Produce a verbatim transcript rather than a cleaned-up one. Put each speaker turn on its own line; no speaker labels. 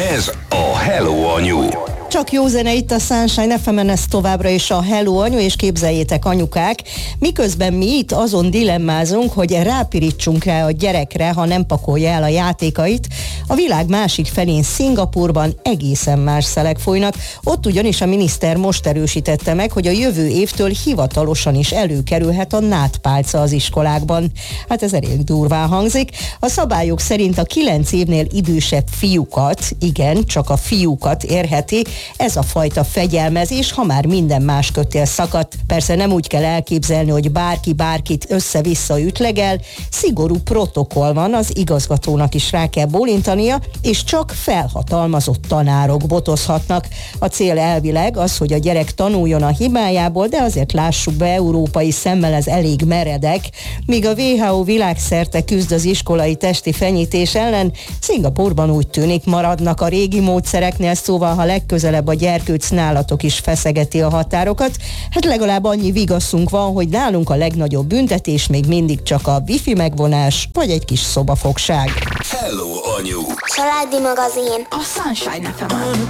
Ez a Hello Anyu.
Csak jó zene itt a Sunshine ef emen, ez továbbra is a Hello Anyu, és képzeljétek anyukák, miközben mi itt azon dilemmázunk, hogy rápirítsunk rá a gyerekre, ha nem pakolja el a játékait, a világ másik felén, Szingapúrban egészen más szelek folynak. Ott ugyanis a miniszter most erősítette meg, hogy a jövő évtől hivatalosan is előkerülhet a nátpálca az iskolákban. Hát ez elég durván hangzik. A szabályok szerint a kilenc évnél idősebb fiúkat, igen, csak a fiúkat érheti ez a fajta fegyelmezés, ha már minden más kötél szakadt. Persze nem úgy kell elképzelni, hogy bárki bárkit össze-vissza ütlegel, szigorú protokoll van, az igazgatónak is rá kell bólintania, és csak felhatalmazott tanárok botozhatnak. A cél elvileg az, hogy a gyerek tanuljon a hibájából, de azért lássuk be, európai szemmel ez elég meredek. Míg a vé há o világszerte küzd az iskolai testi fenyítés ellen, Szingapúrban úgy tűnik maradnak a régi módszereknél, szóval ha legközelebb a gyerkőc nálatok is feszegeti a határokat, hát legalább annyi vigaszunk van, hogy nálunk a legnagyobb büntetés még mindig csak a wifi megvonás, vagy egy kis szobafogság.
Hello Anyu.
Családi magazin.
A Sunshine ef emen.